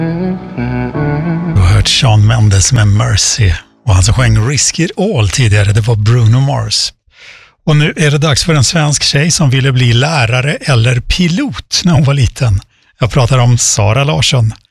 Du har hört Shawn Mendes med Mercy, och han som sjöng Risk It All tidigare, det var Bruno Mars. Och nu är det dags för en svensk tjej som ville bli lärare eller pilot när hon var liten. Jag pratar om Sara Larsson.